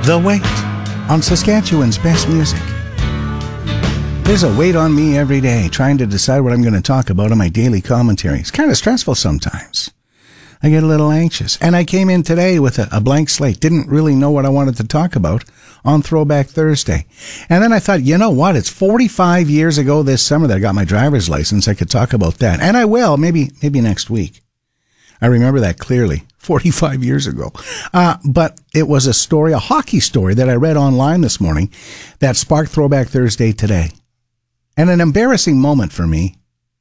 The weight on Saskatchewan's best music. There's a weight on me every day trying to decide what I'm going to talk about in my daily commentary. It's kind of stressful sometimes. I get a little anxious. And I came in today with a blank slate. Didn't really know what I wanted to talk about on Throwback Thursday. And then I thought, you know what? It's 45 years ago this summer that I got my driver's license. I could talk about that. And I will, maybe next week. I remember that clearly. 45 years ago. But it was a story, a hockey story that I read online this morning that sparked Throwback Thursday today. And an embarrassing moment for me.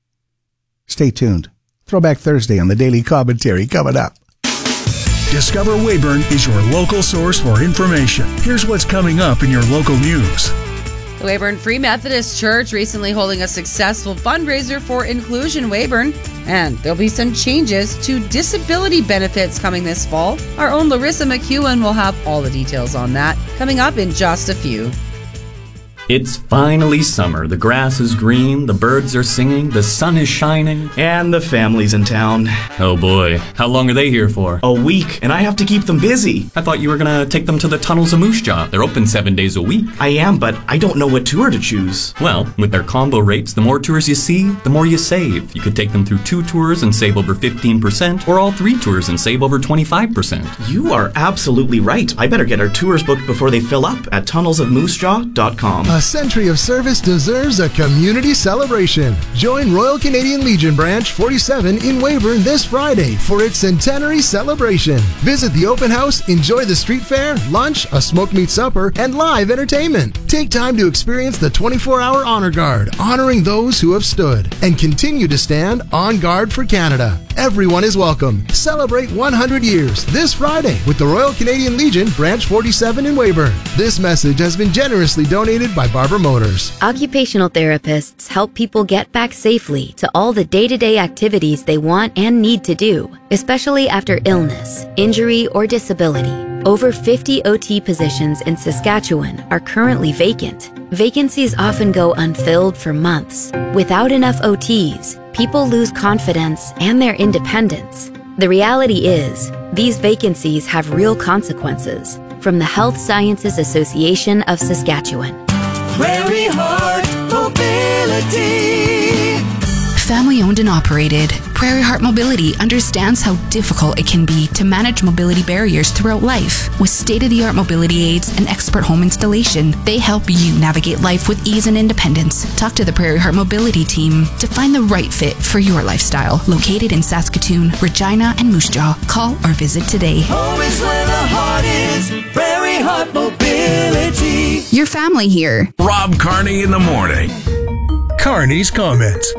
Stay tuned. Throwback Thursday on the Daily Commentary coming up. Discover Weyburn is your local source for information. Here's what's coming up in your local news. The Weyburn Free Methodist Church recently holding a successful fundraiser for Inclusion Weyburn. And there'll be some changes to disability benefits coming this fall. Our own Larissa McEwen will have all the details on that coming up in just a few. It's finally summer. The grass is green, the birds are singing, the sun is shining. And the family's in town. Oh boy, how long are they here for? A week, and I have to keep them busy. I thought you were gonna take them to the Tunnels of Moose Jaw. They're open 7 days a week. I am, but I don't know what tour to choose. Well, with their combo rates, the more tours you see, the more you save. You could take them through 2 tours and save over 15%, or all 3 tours and save over 25%. You are absolutely right. I better get our tours booked before they fill up at tunnelsofmoosejaw.com. A century of service deserves a community celebration. Join Royal Canadian Legion Branch 47 in Weyburn this Friday for its centenary celebration. Visit the open house, enjoy the street fair, lunch, a smoked meat supper, and live entertainment. Take time to experience the 24-hour honor guard, honoring those who have stood, and continue to stand on guard for Canada. Everyone is welcome. Celebrate 100 years this Friday with the Royal Canadian Legion Branch 47 in Weyburn. This message has been generously donated by Barber Motors. Occupational therapists help people get back safely to all the day-to-day activities they want and need to do, especially after illness, injury, or disability. Over 50 OT positions in Saskatchewan are currently vacant. Vacancies often go unfilled for months. Without enough OTs, people lose confidence and their independence. The reality is, these vacancies have real consequences. From the Health Sciences Association of Saskatchewan. Prairie Heart Mobility. Family owned and operated, Prairie Heart Mobility understands how difficult it can be to manage mobility barriers throughout life. With state-of-the-art mobility aids and expert home installation, they help you navigate life with ease and independence. Talk to the Prairie Heart Mobility team to find the right fit for your lifestyle. Located in Saskatoon, Regina, and Moose Jaw. Call or visit today. Home is where the heart is. Prairie Heart Mobility. Your family here. Rob Carney in the morning. Carney's comments.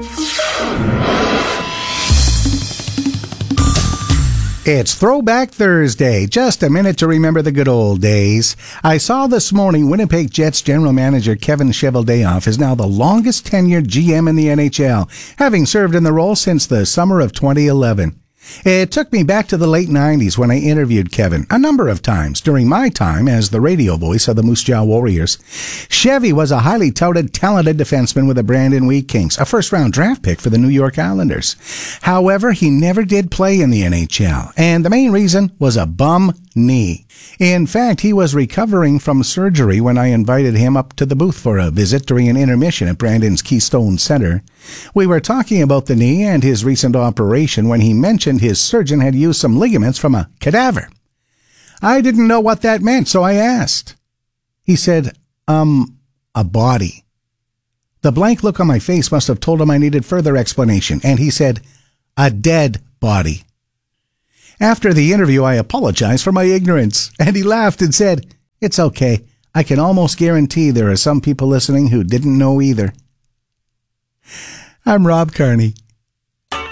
It's Throwback Thursday. Just a minute to remember the good old days. I saw this morning Winnipeg Jets general manager Kevin Cheveldayoff is now the longest tenured GM in the NHL, having served in the role since the summer of 2011. It took me back to the late 90s when I interviewed Kevin a number of times during my time as the radio voice of the Moose Jaw Warriors. Chevy was a highly touted, talented defenseman with the Brandon Wheat Kings, a first-round draft pick for the New York Islanders. However, he never did play in the NHL, and the main reason was a bum knee. In fact, he was recovering from surgery when I invited him up to the booth for a visit during an intermission at Brandon's Keystone Center. We were talking about the knee and his recent operation when he mentioned his surgeon had used some ligaments from a cadaver. I didn't know what that meant, so I asked. He said, a body. The blank look on my face must have told him I needed further explanation, and he said, a dead body. After the interview, I apologized for my ignorance, and he laughed and said, it's okay. I can almost guarantee there are some people listening who didn't know either. I'm Rob Carney.